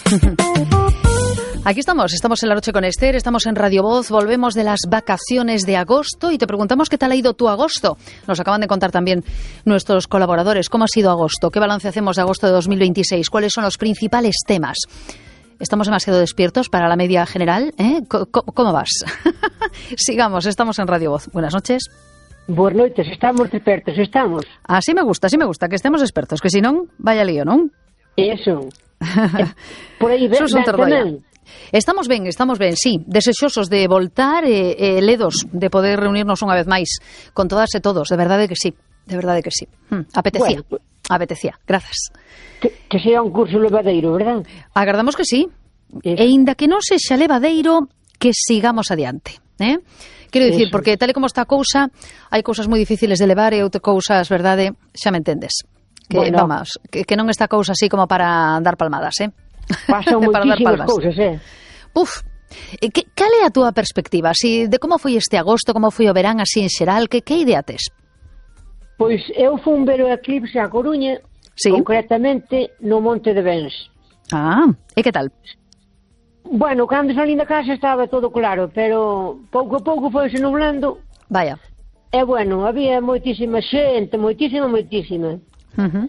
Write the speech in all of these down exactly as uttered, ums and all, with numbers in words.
Aquí estamos, estamos en La Noche con Esther, estamos en Radio Voz, volvemos de las vacaciones de agosto y te preguntamos qué tal ha ido tu agosto. Nos acaban de contar también nuestros colaboradores cómo ha sido agosto, qué balance hacemos de agosto de dos mil veintiséis, cuáles son los principales temas. ¿Estamos demasiado despiertos para la media general? ¿Eh? ¿Cómo, cómo vas? Sigamos, estamos en Radio Voz. Buenas noches. Buenas noches, estamos expertos, estamos. Así me gusta, así me gusta, que estemos expertos, que si non, vaya lío, non? Eso. Por aí ven, ven tamén. Estamos ben, estamos ben, sí, desexosos de voltar e eh, eh, ledos de poder reunirnos unha vez máis con todas e todos, de verdade que sí, de verdade que sí. Hmm, apetecía, bueno, apetecía, grazas. Que, que sea un curso levadeiro, verdad? Agardamos que sí, Eso. E inda que non sexa levadeiro, que sigamos adiante, eh? Quero dicir, Eso. Porque tal e como está a cousa, hai cousas moi difíciles de levar e outras cousas, verdade, xa me entendes. Que, bueno. vamos, que, que non está a cousa así como para dar palmadas, eh? Pasan moitísimas cousas, eh? Uf, que, cal é a túa perspectiva? Si, de como foi este agosto, como foi o verán así en xeral, que, que idea tes? Pois eu fun ver o eclipse a Coruña, sí. Concretamente no Monte de Bens. Ah, e que tal? Bueno, cando salín da casa estaba todo claro, pero pouco a pouco foise nublando. Vaya. E bueno, había moitísima xente, moitísima, moitísima. Uh-huh.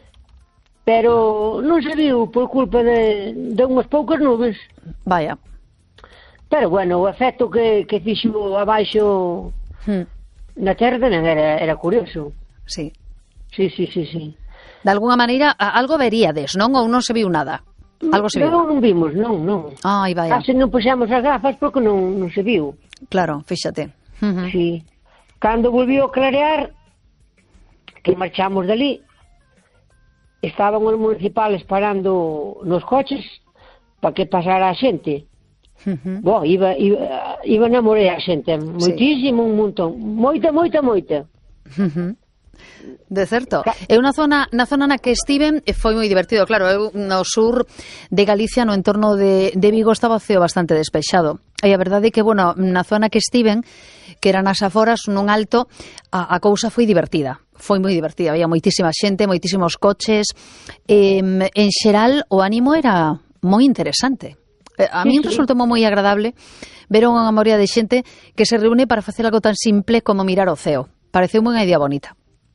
Pero non se viu por culpa de, de unhas poucas nubes. Vaya. Pero bueno, o efecto que, que fixo abaixo hmm. na terra non era, era curioso. Sí. Sí, sí, sí, sí. De alguna maneira, algo veríades, non? Ou non se viu nada? Algo se viu? Non, non vimos, non, non. Ai, vaya. Case non puxemos as gafas porque non, non se viu. Claro, fíxate. Uh-huh. Sí. Cando volviu a clarear, que marchamos dali, estaban os municipales parando nos coches para que pasara a xente. Uh-huh. Bo, iba, iba, iba na morea a xente, moitísimo, sí. Un montón, moita, moita, moita. Uh-huh. De certo. Eu na zona, na zona na que estiven foi moi divertido, claro, eu no sur de Galicia, no entorno de, de Vigo, estaba o ceo bastante despexado. E a verdade é que, bueno, na zona que estiven, que eran as aforas, nun alto, a, a cousa foi divertida. Foi moi divertida, había moitísima xente, moitísimos coches. Eh, en xeral, o ánimo era moi interesante. Eh, a min resultou moi agradable ver unha morea de xente que se reúne para facer algo tan simple como mirar o ceo. Pareceu unha idea bonita.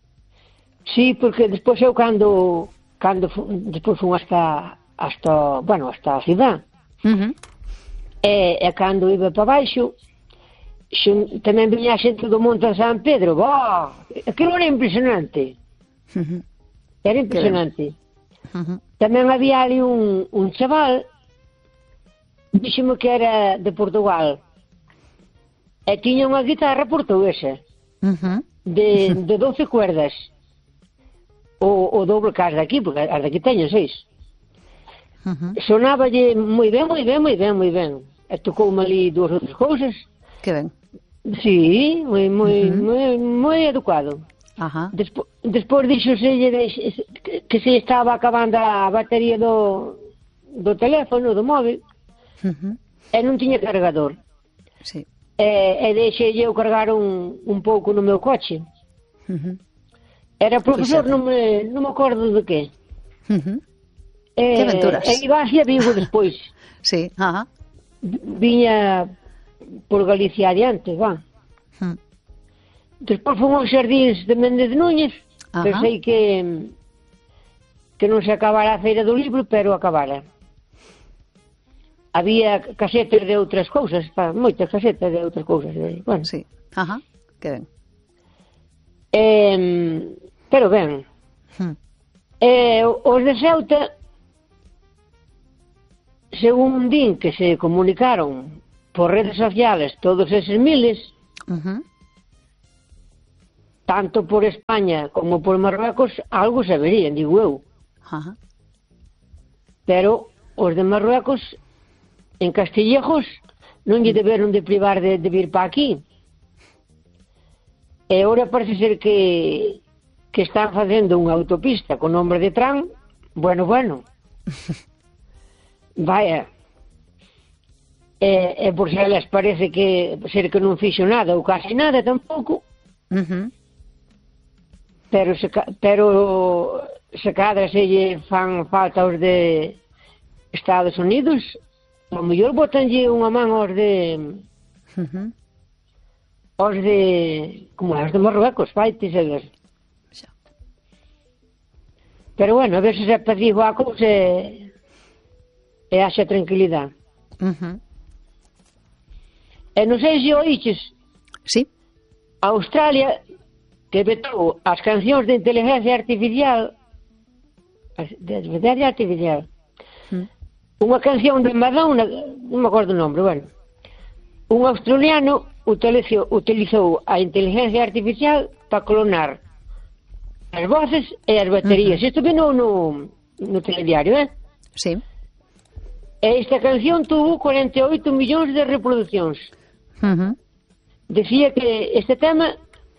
Sí, porque despois eu cando cando despois fun hasta hasta, bueno, hasta a cidade. Uh-huh. E, e cando iba para baixo, xen, tamén viña a xente do Monte de San Pedro. Boh, aquilo era impresionante. Uh-huh. Era impresionante. Uh-huh. Tamén había ali un, un chaval, díxeme que era de Portugal, e tiña unha guitarra portuguesa, uh-huh. de, de doce cuerdas. O, o doble que as daqui, porque as daqui teñen seis. Uh-huh. Sonáballe moi ben, moi ben, moi ben, moi ben. E tocoume ali dúas outras cousas. Que ben. Sí, moi, moi, uh-huh. moi, moi educado. Ajá. Despo, despois dixoselle que, que se estaba acabando a batería do, do teléfono, do móvil, uh-huh. e non tiña cargador. Sí. E, e deixei eu cargar un, un pouco no meu coche. Uh-huh. Era profesor, non me, non me acordo de que. Uh-huh. E, que aventuras. E iba hacia Vigo despois. Sí, ajá. Viña por Galicia adiante, va. Uh-huh. Despois fomos aos xardíns de Méndez de Núñez. Ajá. Pensei que que non se acabara a feira do libro, pero acabara. Había casetas de outras cousas, pa, moitas casetas de outras cousas. Bueno. Sí, ajá, que ben. Eh, pero ben. Hmm. Eh, os de Ceuta, según din que se comunicaron por redes sociales todos eses miles, uh-huh. tanto por España como por Marruecos, algo saberían, digo eu. Uh-huh. Pero os de Marruecos, en Castillejos, non lle deberon de privar de, de vir para aquí. E agora parece ser que que están facendo unha autopista con nombre de Tram. Bueno, bueno. Vaya. E, e por se elas parece que ser que non fixo nada ou casi nada tampouco. Uh-huh. Pero se, pero se cadra se lle fan falta os de Estados Unidos, a mellor botanlle unha man aos de... Uh-huh. Os de... Como é? Os de Marruecos, vai, te saber. Xa. Pero bueno, a ver se se pedigo a cousa e... e haxa tranquilidade. Uh-huh. E non sei se oíches... Sí. A Australia, que vetou as cancións de inteligencia artificial... De inteligencia artificial... Uh-huh. Unha canción de Madonna, non me acordo o nombre, bueno... Un australiano utilizou, utilizou a inteligencia artificial para clonar as voces e as baterías. Uh-huh. Isto vino no, no telediario, eh? Sí. E esta canción tuvo cuarenta e oito millóns de reproduccións. Uh-huh. Decía que este tema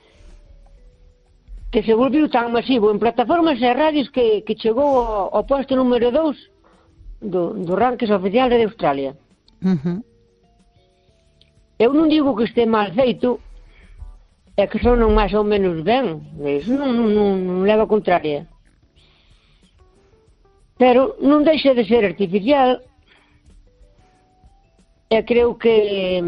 que se volviu tan masivo en plataformas e radios que, que chegou ao, ao posto número dous do, do rankings oficial de Australia. Uh-huh. Eu non digo que este mal feito, é que son máis ou menos ben, iso non, non, non, non leva a contraria. Pero non deixa de ser artificial, e creo que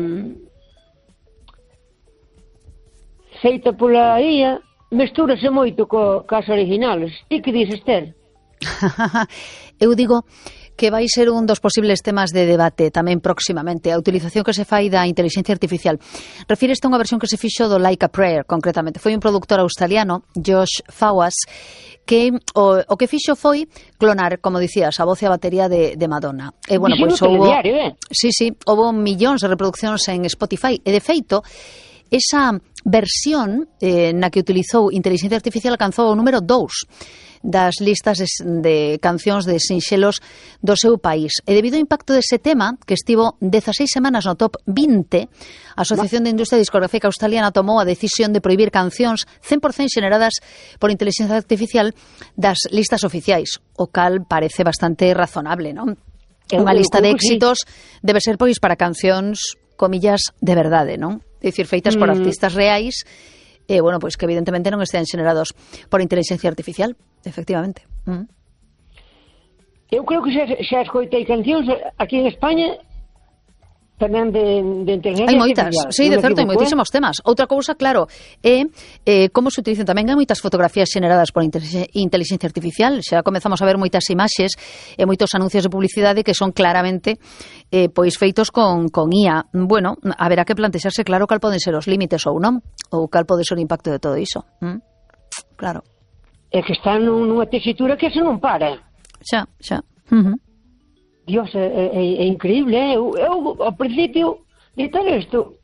feita pola I A mestúrase moito co, cas originales. Ti que dices, Esther? Eu digo que vai ser un dos posibles temas de debate tamén próximamente, a utilización que se fai da inteligencia artificial. Refíreste a unha versión que se fixo do Like a Prayer, concretamente. Foi un productor australiano, Josh Fawaz, que o, o que fixo foi clonar, como dicías, a voz e a batería de, de Madonna. E, bueno, pois, houbo, eh? sí, sí, houbo millóns de reproduccións en Spotify, e de feito, esa versión eh, na que utilizou inteligencia artificial alcanzou o número dous das listas de, de cancións de sinxelos do seu país. E debido ao impacto dese tema, que estivo dezaseis semanas no top vinte, a Asociación de Industria Discográfica Australiana tomou a decisión de prohibir cancións cen por cento xeneradas por inteligencia artificial das listas oficiais, o cal parece bastante razonable, non? Unha lista de éxitos debe ser, pois, para cancións, comillas, de verdade, non? É dicir, feitas por artistas reais, e, bueno, pois que evidentemente non estean xenerados por inteligencia artificial, efectivamente. Mm. Eu creo que xa, xa escoitei cancións aquí en España tamén de, de inteligencia hai moitas, artificial. sí, de certo, hai moitísimos temas. Outra cousa, claro, é eh, como se utilizan tamén. Hai moitas fotografías xeneradas por inteligencia artificial. Xa comezamos a ver moitas imaxes e moitos anuncios de publicidade que son claramente eh, pois feitos con, con I A. Bueno, haberá que plantexarse claro cal poden ser os límites ou non, ou cal pode ser o impacto de todo iso. Mm? Claro. É que está nunha tesitura que se non para. Xa, xa. Uh-huh. Dios, é, é, é increíble, eh? eu, eu ao principio de tal isto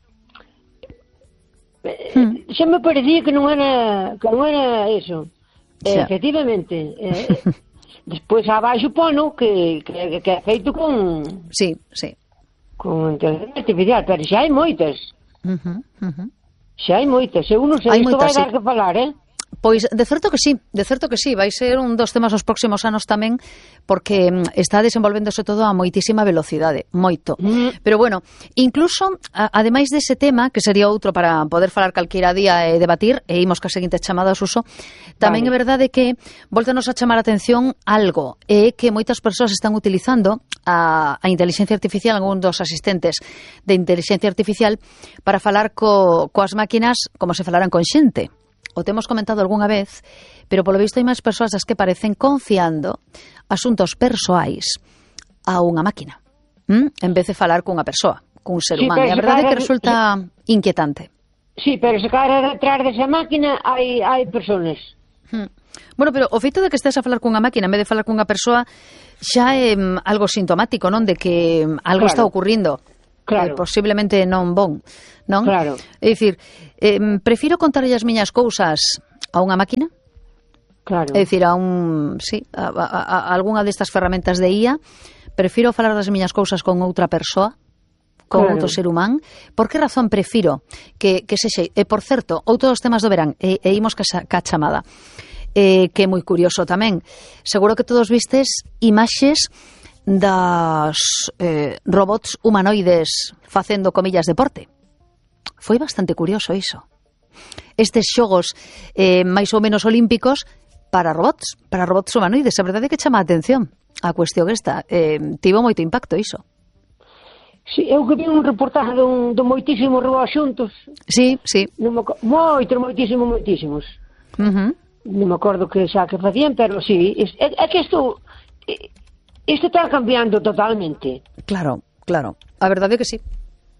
hmm. xa me parecía que non era que non era eso, eh, efectivamente eh, despois abaixo pono que, que, que é feito con sí, sí. con inteligencia artificial, pero xa hai moitas uh-huh, uh-huh. xa hai moitas, eu non sei, isto vai dar que falar, eh? Pois, de certo que sí, de certo que sí, vai ser un dos temas os próximos anos tamén, porque está desenvolvéndose todo a moitísima velocidade, moito. Mm. Pero bueno, incluso, a, ademais dese tema, que sería outro para poder falar calquera día e debatir, e imos ca seguinte chamada ao uso, tamén vale. É verdade que voltanos a chamar a atención algo, é que moitas persoas están utilizando a, a inteligencia artificial, algún dos asistentes de inteligencia artificial, para falar co, coas máquinas como se falaran con xente. O temos comentado algunha vez, pero polo visto hai máis persoas as que parecen confiando asuntos persoais a unha máquina, ¿Mm? en vez de falar cunha persoa, cun ser humano. Sí, e a verdade é que resulta sí, inquietante. Sí, pero se cara detrás desa máquina hai, hai personas. Hmm. Bueno, pero o feito de que estés a falar cunha máquina en vez de falar cunha persoa xa é um, algo sintomático, non? De que algo claro. está ocurrindo. Claro. Eh, posiblemente non bon, non? Claro. É dicir, eh, prefiro contarlle as miñas cousas a unha máquina? Claro. É dicir, a un, sí, a, a, a algunha destas ferramentas de I A, prefiro falar das miñas cousas con outra persoa, con claro. outro ser humán. Por que razón prefiro que, que sexe? E, por certo, outro dos temas do verán, e, e imos ca, ca chamada, eh, que é moi curioso tamén. Seguro que todos vistes imaxes das eh, robots humanoides facendo, comillas, deporte. Foi bastante curioso iso. Estes xogos eh, máis ou menos olímpicos para robots, para robots humanoides. A verdade é que chama a atención a cuestión esta. Eh, tivo moito impacto iso. Sí, eu que vi un reportaje de, un, de moitísimos robots xuntos. Sí, sí. Non me, moitos, moitísimos, moitísimos. Uh-huh. Non me acordo que xa que facían, pero sí. É, é que isto, isto está cambiando totalmente. Claro, claro. A verdade é que sí.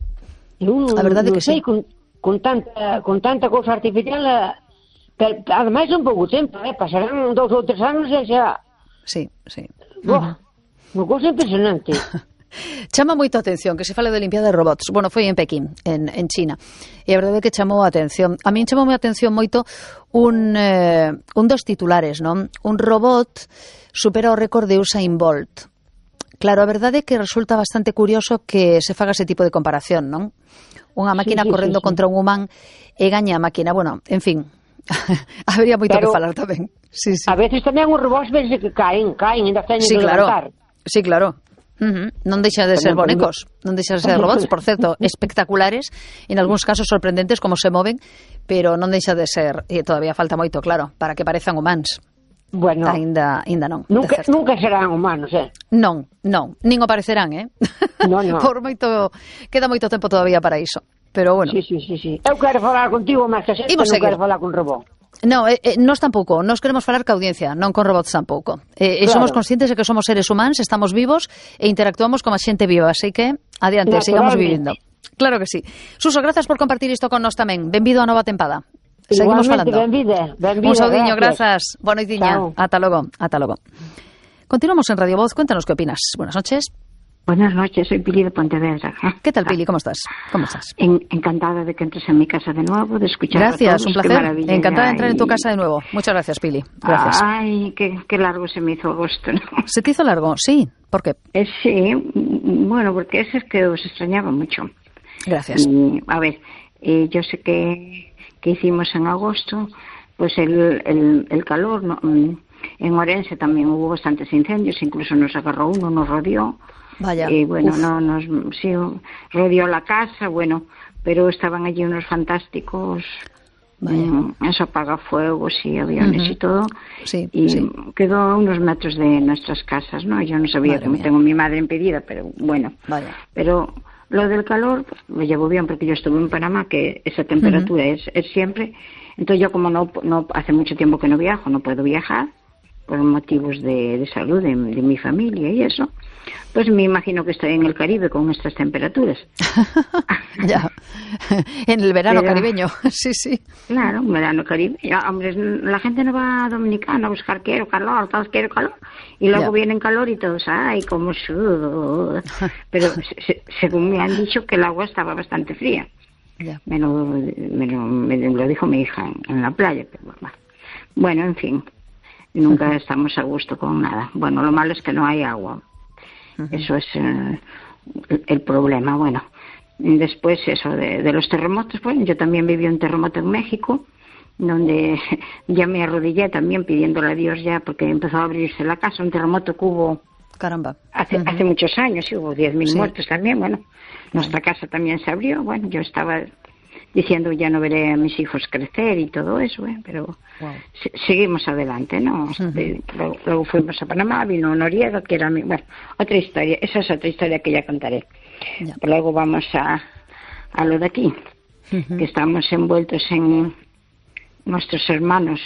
Eu, a verdade é que sei, sí. Con, con, tanta, con tanta cousa artificial, pero, ademais un pouco tempo, eh, pasarán dous ou tres anos e xa... Sí, sí. Boa, uh-huh. Unha cousa impresionante. Chama moito a atención que se fale de limpiada de robots. Bueno, foi en Pekín, en, en China. E a verdade é que chamou a atención. A min chamou a atención moito un, eh, un dos titulares, non? Un robot supera o récord de Usain Bolt. Claro, a verdade é que resulta bastante curioso que se faga ese tipo de comparación, non? Unha máquina sí, sí, correndo sí, sí. contra un humán e gaña a máquina. Bueno, en fin, habría moito pero, que falar tamén. Sí, sí. A veces tamén os robots ves que caen, caen, ainda teñen sí, que claro. levantar. Sí, claro. Uh-huh. Non deixa de ser bonecos, non deixa de ser robots, por certo, espectaculares, en algúns casos sorprendentes como se moven, pero non deixa de ser, e todavía falta moito, claro, para que parezan humanos. Bueno, ainda, ainda non. Nunca, nunca serán humanos, eh? Non, non, nin o parecerán, eh? No, no. Por moito, queda moito tempo todavía para iso, pero bueno. Sí, sí, sí, sí. Eu quero falar contigo, máis que sempre non quero falar con robot. No, eh, eh, nós tampouco, nós queremos falar ca audiencia, non con robots tampouco. Eh, claro. Somos conscientes de que somos seres humanos, estamos vivos e interactuamos como a xente viva, así que adiante, sigamos vivindo. Claro que sí. Suso, grazas por compartir isto con nós tamén. Benvido a nova tempada. Seguimos falando. Benvide, benvide, un saudiño, grazas. Boa noitiña. Ata logo, ata logo. Continuamos en Radio Voz, cuéntanos qué opinas. Buenas noches. Buenas noches, soy Pili de Pontevedra. ¿Qué tal, Pili? ¿Cómo estás? ¿Cómo estás? En, encantada de que entres en mi casa de nuevo, de escuchar Gracias, a todos. Un placer. Encantada de entrar y... en tu casa de nuevo. Muchas gracias, Pili. Gracias. Ay, qué, qué largo se me hizo agosto, ¿no? ¿Se te hizo largo? Sí. ¿Por qué? Eh, sí, bueno, porque es que os extrañaba mucho. Gracias. Y, a ver, eh, yo sé que, que hicimos en agosto, pues el, el, el calor, ¿no? En Orense también hubo bastantes incendios, incluso nos agarró uno, nos rodeó. Vaya. Y bueno, Uf. no nos sí, rodeó la casa, bueno, pero estaban allí unos fantásticos, um, eso apagafuegos y aviones uh-huh. y todo, sí, y sí. quedó a unos metros de nuestras casas, ¿no? Yo no sabía Madre que mía. tengo mi madre impedida, pero bueno. Vaya. Pero lo del calor pues, me llevo bien porque yo estuve en Panamá, que esa temperatura uh-huh. es, es siempre. Entonces yo como no, no hace mucho tiempo que no viajo, no puedo viajar por motivos de, de salud de, de mi familia y eso, pues me imagino que estoy en el Caribe con estas temperaturas. Ya, en el verano Pero, caribeño, sí, sí. Claro, un verano caribeño. Hombre, la gente no va a Dominicana a buscar quiero calor, todos quiero calor, y luego ya. Vienen calor y todos, ay, como sudo. Pero se, según me han dicho que el agua estaba bastante fría. Ya. Me, lo, me, lo, me lo dijo mi hija en, en la playa. Pero, bueno, en fin. Nunca uh-huh. estamos a gusto con nada. Bueno, lo malo es que no hay agua. Uh-huh. Eso es eh, el, el problema. Bueno, después eso de, de los terremotos. Bueno, yo también viví un terremoto en México, donde ya me arrodillé también pidiéndole a Dios ya, porque empezó a abrirse la casa. Un terremoto que hubo Caramba. hace, uh-huh. hace muchos años, y hubo diez mil sí. muertos también. Bueno, nuestra casa también se abrió. Bueno, yo estaba diciendo ya no veré a mis hijos crecer y todo eso, ¿eh? Pero wow. se, seguimos adelante, ¿no? Uh-huh. Luego, luego fuimos a Panamá, vino Noriega, que era mi... Bueno, otra historia, esa es otra historia que ya contaré. Yeah. Luego vamos a, a lo de aquí, uh-huh. que estamos envueltos en nuestros hermanos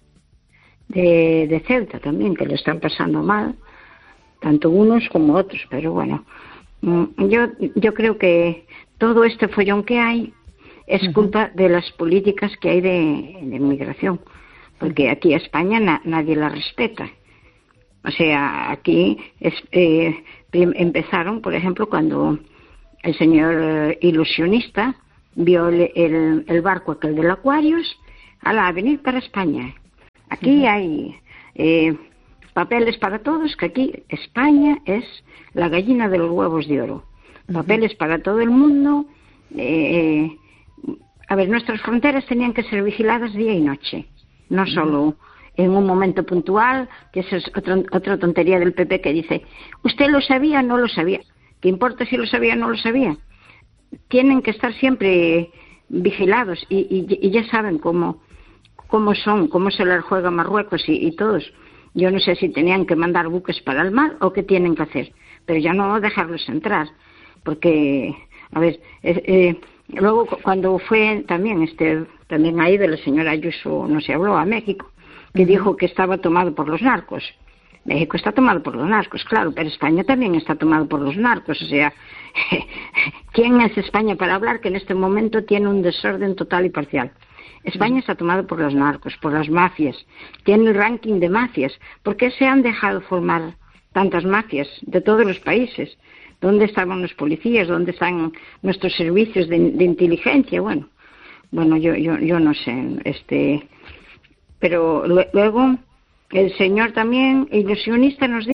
de, de Ceuta también, que lo están pasando mal, tanto unos como otros, pero bueno, yo, yo creo que todo este follón que hay es culpa de las políticas que hay de, de inmigración, porque aquí a España na, nadie la respeta. O sea, aquí es, eh, empezaron, por ejemplo, cuando el señor eh, ilusionista vio el, el, el barco aquel del Aquarius, a venir para España. Aquí uh-huh. hay eh, papeles para todos, que aquí España es la gallina de los huevos de oro. Uh-huh. Papeles para todo el mundo. Eh, A ver, nuestras fronteras tenían que ser vigiladas día y noche, no solo en un momento puntual, que esa es otra, otra tontería del P P que dice, ¿usted lo sabía o no lo sabía? ¿Qué importa si lo sabía o no lo sabía? Tienen que estar siempre vigilados y, y, y ya saben cómo, cómo son, cómo se les juega Marruecos y, y todos. Yo no sé si tenían que mandar buques para el mar o qué tienen que hacer, pero ya no dejarlos entrar, porque, a ver, eh, eh, luego cuando fue también, este, también ahí de la señora Ayuso, no se habló, a México, que uh-huh. dijo que estaba tomado por los narcos. México está tomado por los narcos, claro, pero España también está tomado por los narcos, o sea, ¿quién es España para hablar que en este momento tiene un desorden total y parcial? España está tomado por los narcos, por las mafias, tiene el ranking de mafias. ¿Por qué se han dejado formar tantas mafias de todos los países? ¿Dónde estaban los policías? ¿Dónde están nuestros servicios de, de inteligencia? Bueno, bueno, yo, yo, yo no sé, este, pero luego el señor también, ilusionista, nos